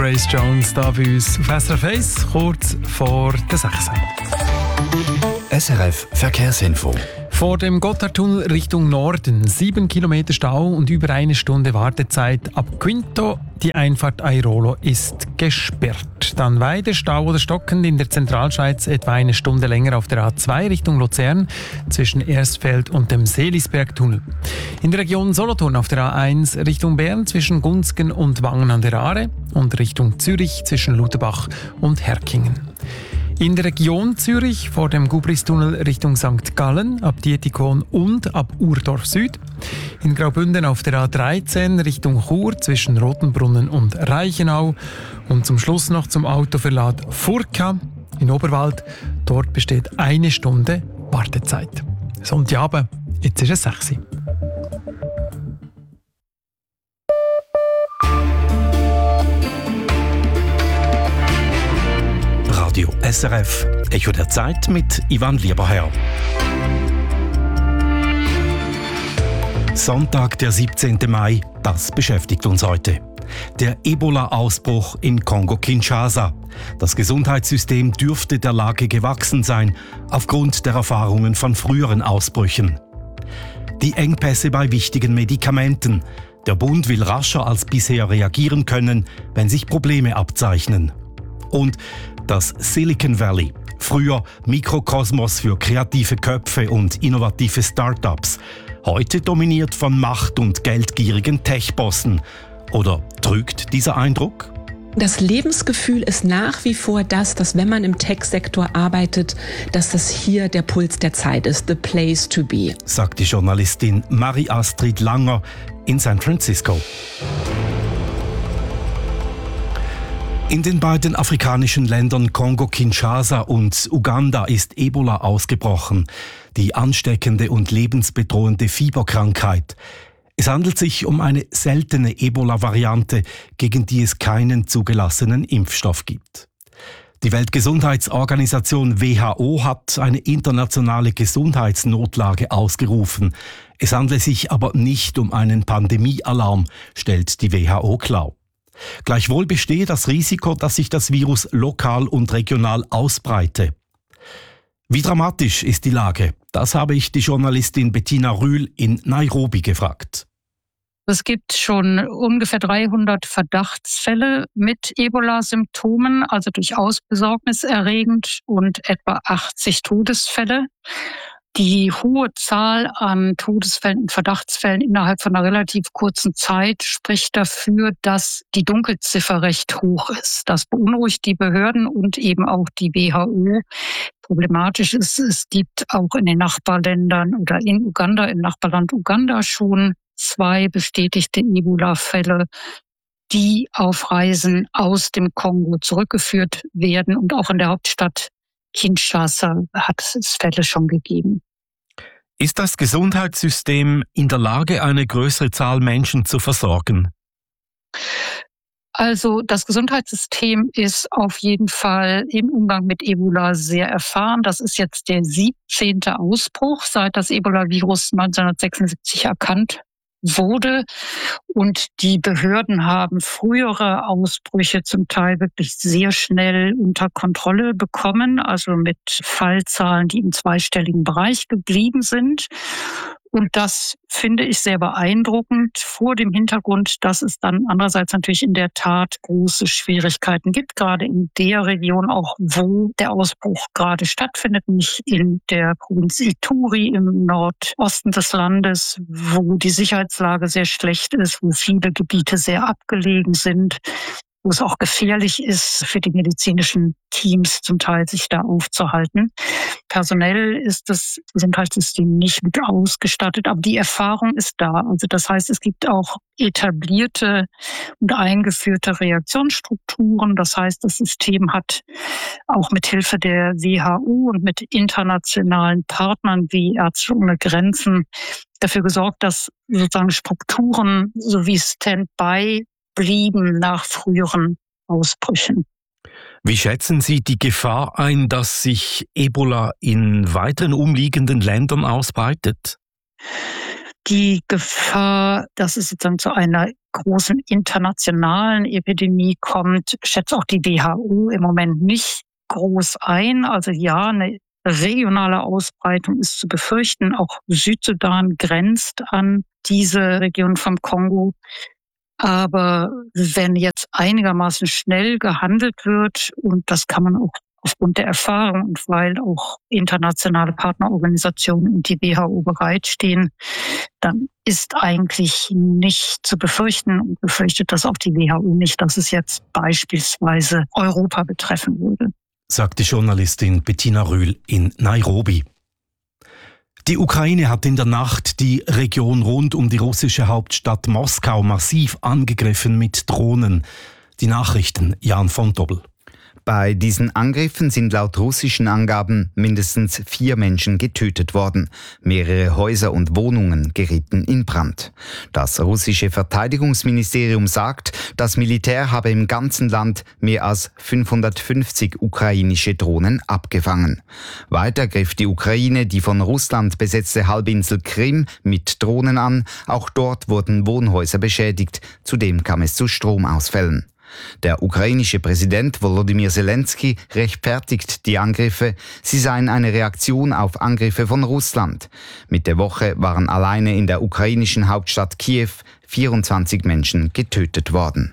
Grace Jones da bei uns auf SRF 1, kurz vor der 6. SRF Verkehrsinfo. Vor dem Gotthardtunnel Richtung Norden 7 Kilometer Stau und über 1 Stunde Wartezeit ab Quinto. Die Einfahrt Airolo ist gesperrt. Dann weiter Stau oder stockend in der Zentralschweiz etwa 1 Stunde länger auf der A2 Richtung Luzern zwischen Erstfeld und dem Seelisbergtunnel. In der Region Solothurn auf der A1 Richtung Bern zwischen Gunzgen und Wangen an der Aare und Richtung Zürich zwischen Lutherbach und Herkingen. In der Region Zürich vor dem Gubristunnel Richtung St. Gallen ab Dietikon und ab Urdorf Süd. In Graubünden auf der A13 Richtung Chur zwischen Rotenbrunnen und Reichenau. Und zum Schluss noch zum Autoverlad Furka in Oberwald. Dort besteht 1 Stunde Wartezeit. Sonntagabend, jetzt ist es 6 Uhr. Radio SRF, Echo der Zeit mit Ivan Lieberherr. Sonntag, der 17. Mai, das beschäftigt uns heute. Der Ebola-Ausbruch in Kongo-Kinshasa. Das Gesundheitssystem dürfte der Lage gewachsen sein, aufgrund der Erfahrungen von früheren Ausbrüchen. Die Engpässe bei wichtigen Medikamenten. Der Bund will rascher als bisher reagieren können, wenn sich Probleme abzeichnen. Und das Silicon Valley, früher Mikrokosmos für kreative Köpfe und innovative Start-ups, heute dominiert von Macht- und geldgierigen Tech-Bossen. Oder trügt dieser Eindruck? Das Lebensgefühl ist nach wie vor das, dass wenn man im Tech-Sektor arbeitet, dass das hier der Puls der Zeit ist, the place to be, sagt die Journalistin Marie-Astrid Langer in San Francisco. In den beiden afrikanischen Ländern Kongo-Kinshasa und Uganda ist Ebola ausgebrochen, die ansteckende und lebensbedrohende Fieberkrankheit. Es handelt sich um eine seltene Ebola-Variante, gegen die es keinen zugelassenen Impfstoff gibt. Die Weltgesundheitsorganisation WHO hat eine internationale Gesundheitsnotlage ausgerufen. Es handle sich aber nicht um einen Pandemiealarm, stellt die WHO klar. Gleichwohl bestehe das Risiko, dass sich das Virus lokal und regional ausbreite. Wie dramatisch ist die Lage? Das habe ich die Journalistin Bettina Rühl in Nairobi gefragt. Es gibt schon ungefähr 300 Verdachtsfälle mit Ebola-Symptomen, also durchaus besorgniserregend, und etwa 80 Todesfälle. Die hohe Zahl an Todesfällen und Verdachtsfällen innerhalb von einer relativ kurzen Zeit spricht dafür, dass die Dunkelziffer recht hoch ist. Das beunruhigt die Behörden und eben auch die WHO. Problematisch ist, es gibt auch in den Nachbarländern oder in Uganda, im Nachbarland Uganda schon 2 bestätigte Ebola-Fälle, die auf Reisen aus dem Kongo zurückgeführt werden. Und auch in der Hauptstadt Kinshasa hat es Fälle schon gegeben. Ist das Gesundheitssystem in der Lage, eine größere Zahl Menschen zu versorgen? Also das Gesundheitssystem ist auf jeden Fall im Umgang mit Ebola sehr erfahren. Das ist jetzt der 17. Ausbruch, seit das Ebola-Virus 1976 erkannt wurde. Und die Behörden haben frühere Ausbrüche zum Teil wirklich sehr schnell unter Kontrolle bekommen, also mit Fallzahlen, die im zweistelligen Bereich geblieben sind. Und das finde ich sehr beeindruckend vor dem Hintergrund, dass es dann andererseits natürlich in der Tat große Schwierigkeiten gibt, gerade in der Region auch, wo der Ausbruch gerade stattfindet, nämlich in der Provinz Ituri im Nordosten des Landes, wo die Sicherheitslage sehr schlecht ist, wo viele Gebiete sehr abgelegen sind, wo es auch gefährlich ist für die medizinischen Teams zum Teil, sich da aufzuhalten. Personell ist das Gesundheitssystem nicht gut ausgestattet, aber die Erfahrung ist da. Also das heißt, es gibt auch etablierte und eingeführte Reaktionsstrukturen. Das heißt, das System hat auch mit Hilfe der WHO und mit internationalen Partnern wie Ärzte ohne Grenzen dafür gesorgt, dass sozusagen Strukturen sowie Standby blieben nach früheren Ausbrüchen. Wie schätzen Sie die Gefahr ein, dass sich Ebola in weiteren umliegenden Ländern ausbreitet? Die Gefahr, dass es sozusagen zu einer großen internationalen Epidemie kommt, schätzt auch die WHO im Moment nicht groß ein. Also ja, eine regionale Ausbreitung ist zu befürchten. Auch Südsudan grenzt an diese Region vom Kongo. Aber wenn jetzt einigermaßen schnell gehandelt wird, und das kann man auch aufgrund der Erfahrung und weil auch internationale Partnerorganisationen und die WHO bereitstehen, dann ist eigentlich nicht zu befürchten und befürchtet das auch die WHO nicht, dass es jetzt beispielsweise Europa betreffen würde. Sagt die Journalistin Bettina Rühl in Nairobi. Die Ukraine hat in der Nacht die Region rund um die russische Hauptstadt Moskau massiv angegriffen mit Drohnen. Die Nachrichten Jan von Dobbel. Bei diesen Angriffen sind laut russischen Angaben mindestens 4 Menschen getötet worden. Mehrere Häuser und Wohnungen gerieten in Brand. Das russische Verteidigungsministerium sagt, das Militär habe im ganzen Land mehr als 550 ukrainische Drohnen abgefangen. Weiter griff die Ukraine die von Russland besetzte Halbinsel Krim mit Drohnen an. Auch dort wurden Wohnhäuser beschädigt. Zudem kam es zu Stromausfällen. Der ukrainische Präsident Volodymyr Zelensky rechtfertigt die Angriffe. Sie seien eine Reaktion auf Angriffe von Russland. Mitte Woche waren alleine in der ukrainischen Hauptstadt Kiew 24 Menschen getötet worden.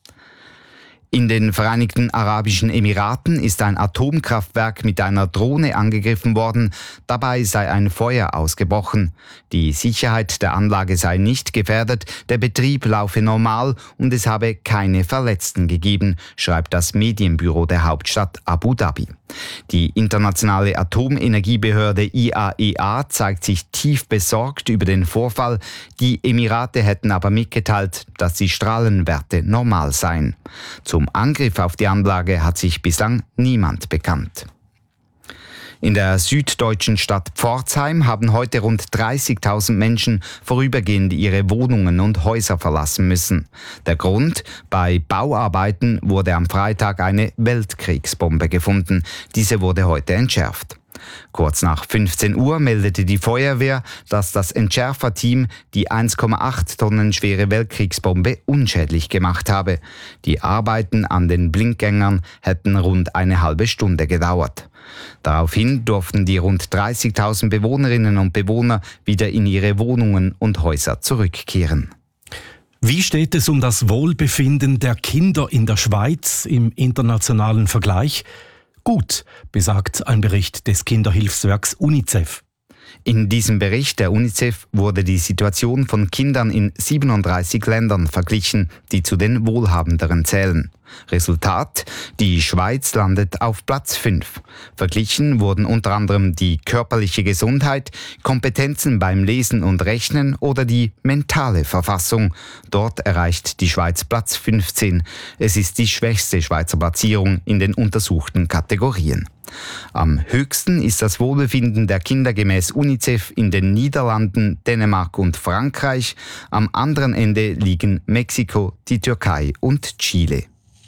In den Vereinigten Arabischen Emiraten ist ein Atomkraftwerk mit einer Drohne angegriffen worden. Dabei sei ein Feuer ausgebrochen. Die Sicherheit der Anlage sei nicht gefährdet, der Betrieb laufe normal und es habe keine Verletzten gegeben, schreibt das Medienbüro der Hauptstadt Abu Dhabi. Die internationale Atomenergiebehörde IAEA zeigt sich tief besorgt über den Vorfall. Die Emirate hätten aber mitgeteilt, dass die Strahlenwerte normal seien. Zum Angriff auf die Anlage hat sich bislang niemand bekannt. In der süddeutschen Stadt Pforzheim haben heute rund 30.000 Menschen vorübergehend ihre Wohnungen und Häuser verlassen müssen. Der Grund? Bei Bauarbeiten wurde am Freitag eine Weltkriegsbombe gefunden. Diese wurde heute entschärft. Kurz nach 15 Uhr meldete die Feuerwehr, dass das Entschärferteam die 1,8 Tonnen schwere Weltkriegsbombe unschädlich gemacht habe. Die Arbeiten an den Blindgängern hätten rund eine halbe Stunde gedauert. Daraufhin durften die rund 30.000 Bewohnerinnen und Bewohner wieder in ihre Wohnungen und Häuser zurückkehren. Wie steht es um das Wohlbefinden der Kinder in der Schweiz im internationalen Vergleich? Gut, besagt ein Bericht des Kinderhilfswerks UNICEF. In diesem Bericht der UNICEF wurde die Situation von Kindern in 37 Ländern verglichen, die zu den wohlhabenderen zählen. Resultat: Die Schweiz landet auf Platz 5. Verglichen wurden unter anderem die körperliche Gesundheit, Kompetenzen beim Lesen und Rechnen oder die mentale Verfassung. Dort erreicht die Schweiz Platz 15. Es ist die schwächste Schweizer Platzierung in den untersuchten Kategorien. Am höchsten ist das Wohlbefinden der Kinder gemäß UNICEF in den Niederlanden, Dänemark und Frankreich. Am anderen Ende liegen Mexiko, die Türkei und Chile.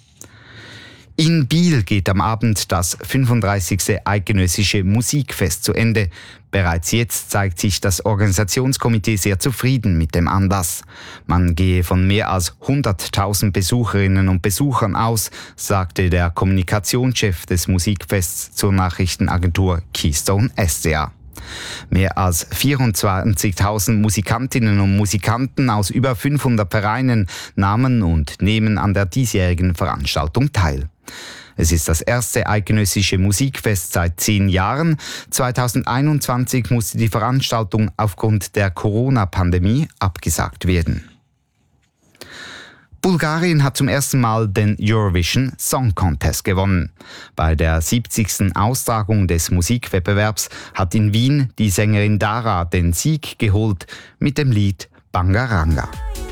In Biel geht am Abend das 35. Eidgenössische Musikfest zu Ende. Bereits jetzt zeigt sich das Organisationskomitee sehr zufrieden mit dem Anlass. Man gehe von mehr als 100.000 Besucherinnen und Besuchern aus, sagte der Kommunikationschef des Musikfests zur Nachrichtenagentur Keystone SDA. Mehr als 24.000 Musikantinnen und Musikanten aus über 500 Vereinen nahmen und nehmen an der diesjährigen Veranstaltung teil. Es ist das erste eidgenössische Musikfest seit 10 Jahren. 2021 musste die Veranstaltung aufgrund der Corona-Pandemie abgesagt werden. Bulgarien hat zum ersten Mal den Eurovision Song Contest gewonnen. Bei der 70. Austragung des Musikwettbewerbs hat in Wien die Sängerin Dara den Sieg geholt mit dem Lied Bangaranga.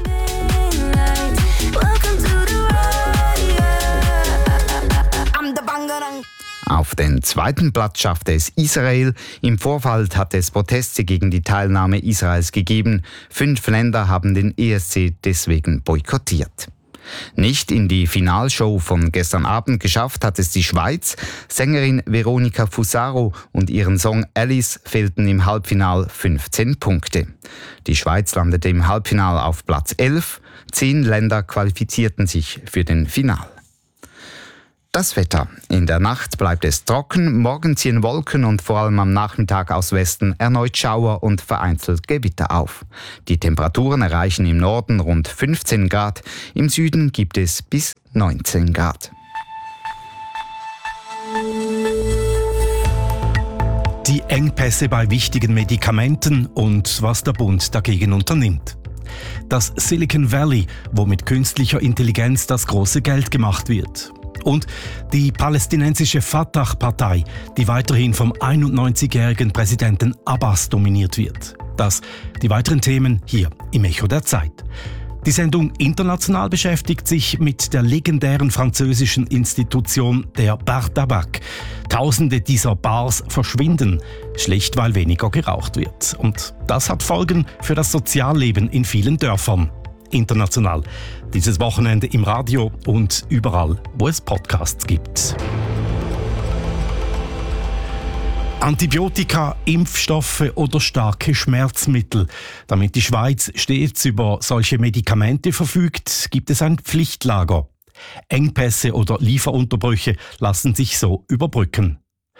Auf den zweiten Platz schaffte es Israel. Im Vorfeld hatte es Proteste gegen die Teilnahme Israels gegeben. 5 Länder haben den ESC deswegen boykottiert. Nicht in die Finalshow von gestern Abend geschafft hat es die Schweiz. Sängerin Veronica Fusaro und ihren Song Alice fehlten im Halbfinal 15 Punkte. Die Schweiz landete im Halbfinal auf Platz 11. 10 Länder qualifizierten sich für den Final. Das Wetter. In der Nacht bleibt es trocken, morgen ziehen Wolken und vor allem am Nachmittag aus Westen erneut Schauer und vereinzelt Gewitter auf. Die Temperaturen erreichen im Norden rund 15 Grad, im Süden gibt es bis 19 Grad. Die Engpässe bei wichtigen Medikamenten und was der Bund dagegen unternimmt. Das Silicon Valley, wo mit künstlicher Intelligenz das große Geld gemacht wird. Und die palästinensische Fatah-Partei, die weiterhin vom 91-jährigen Präsidenten Abbas dominiert wird. Das die weiteren Themen hier im Echo der Zeit. Die Sendung International beschäftigt sich mit der legendären französischen Institution der Bar Tabac. Tausende dieser Bars verschwinden, schlicht weil weniger geraucht wird. Und das hat Folgen für das Sozialleben in vielen Dörfern. International. Dieses Wochenende im Radio und überall, wo es Podcasts gibt. Antibiotika, Impfstoffe oder starke Schmerzmittel. Damit die Schweiz stets über solche Medikamente verfügt, gibt es ein Pflichtlager. Engpässe oder Lieferunterbrüche lassen sich so überbrücken.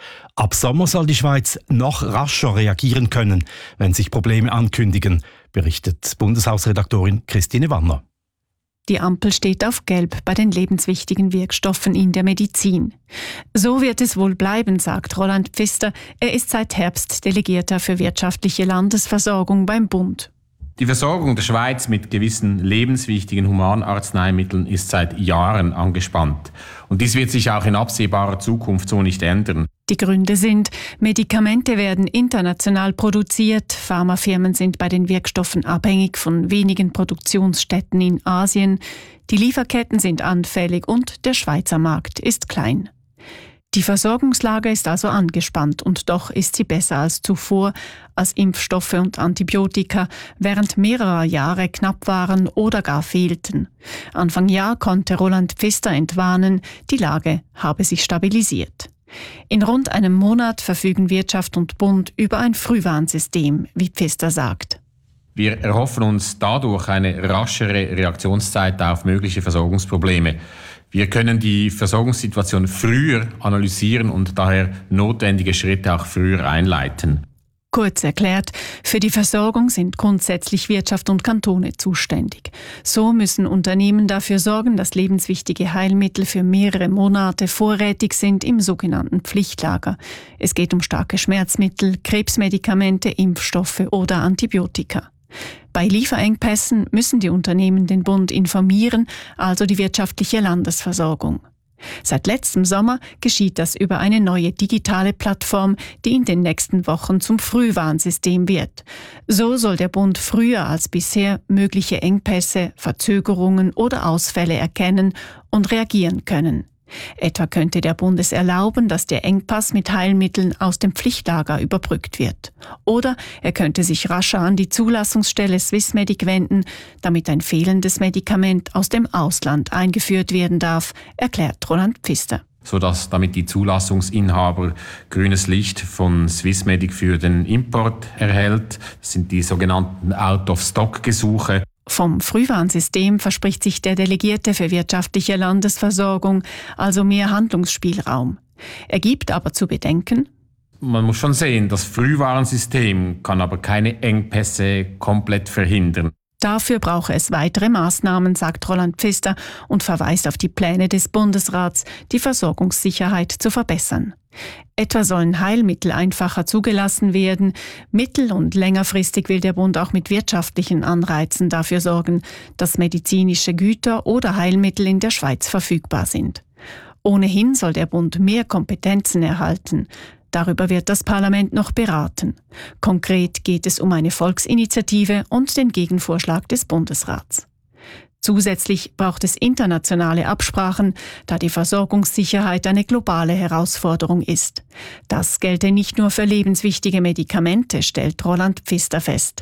Ab Sommer soll die Schweiz noch rascher reagieren können, wenn sich Probleme ankündigen, berichtet Bundeshausredaktorin Christine Wanner. Die Ampel steht auf Gelb bei den lebenswichtigen Wirkstoffen in der Medizin. So wird es wohl bleiben, sagt Roland Pfister. Er ist seit Herbst Delegierter für wirtschaftliche Landesversorgung beim Bund. Die Versorgung der Schweiz mit gewissen lebenswichtigen Humanarzneimitteln ist seit Jahren angespannt. Und dies wird sich auch in absehbarer Zukunft so nicht ändern. Die Gründe sind, Medikamente werden international produziert, Pharmafirmen sind bei den Wirkstoffen abhängig von wenigen Produktionsstätten in Asien, die Lieferketten sind anfällig und der Schweizer Markt ist klein. Die Versorgungslage ist also angespannt und doch ist sie besser als zuvor, als Impfstoffe und Antibiotika während mehrerer Jahre knapp waren oder gar fehlten. Anfang Jahr konnte Roland Pfister entwarnen, die Lage habe sich stabilisiert. In rund einem Monat verfügen Wirtschaft und Bund über ein Frühwarnsystem, wie Pfister sagt. Wir erhoffen uns dadurch eine raschere Reaktionszeit auf mögliche Versorgungsprobleme. Wir können die Versorgungssituation früher analysieren und daher notwendige Schritte auch früher einleiten. Kurz erklärt, für die Versorgung sind grundsätzlich Wirtschaft und Kantone zuständig. So müssen Unternehmen dafür sorgen, dass lebenswichtige Heilmittel für mehrere Monate vorrätig sind im sogenannten Pflichtlager. Es geht um starke Schmerzmittel, Krebsmedikamente, Impfstoffe oder Antibiotika. Bei Lieferengpässen müssen die Unternehmen den Bund informieren, also die wirtschaftliche Landesversorgung. Seit letztem Sommer geschieht das über eine neue digitale Plattform, die in den nächsten Wochen zum Frühwarnsystem wird. So soll der Bund früher als bisher mögliche Engpässe, Verzögerungen oder Ausfälle erkennen und reagieren können. Etwa könnte der Bund es erlauben, dass der Engpass mit Heilmitteln aus dem Pflichtlager überbrückt wird. Oder er könnte sich rascher an die Zulassungsstelle Swissmedic wenden, damit ein fehlendes Medikament aus dem Ausland eingeführt werden darf, erklärt Roland Pfister. Sodass damit die Zulassungsinhaber grünes Licht von Swissmedic für den Import erhält. Das sind die sogenannten Out-of-Stock-Gesuche. Vom Frühwarnsystem verspricht sich der Delegierte für wirtschaftliche Landesversorgung also mehr Handlungsspielraum. Er gibt aber zu bedenken: Man muss schon sehen, das Frühwarnsystem kann aber keine Engpässe komplett verhindern. Dafür brauche es weitere Maßnahmen, sagt Roland Pfister und verweist auf die Pläne des Bundesrats, die Versorgungssicherheit zu verbessern. Etwa sollen Heilmittel einfacher zugelassen werden. Mittel- und längerfristig will der Bund auch mit wirtschaftlichen Anreizen dafür sorgen, dass medizinische Güter oder Heilmittel in der Schweiz verfügbar sind. Ohnehin soll der Bund mehr Kompetenzen erhalten. Darüber wird das Parlament noch beraten. Konkret geht es um eine Volksinitiative und den Gegenvorschlag des Bundesrats. Zusätzlich braucht es internationale Absprachen, da die Versorgungssicherheit eine globale Herausforderung ist. Das gelte nicht nur für lebenswichtige Medikamente, stellt Roland Pfister fest.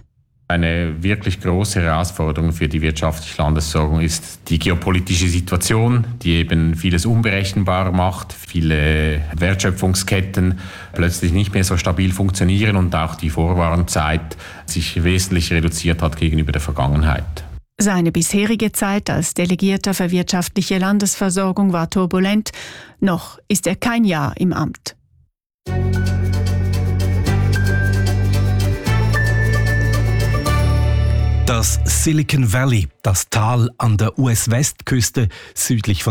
Eine wirklich große Herausforderung für die wirtschaftliche Landesversorgung ist die geopolitische Situation, die eben vieles unberechenbar macht, viele Wertschöpfungsketten plötzlich nicht mehr so stabil funktionieren und auch die Vorwarnzeit sich wesentlich reduziert hat gegenüber der Vergangenheit. Seine bisherige Zeit als Delegierter für wirtschaftliche Landesversorgung war turbulent. Noch ist er kein Jahr im Amt. Das Silicon Valley, das Tal an der US-Westküste südlich von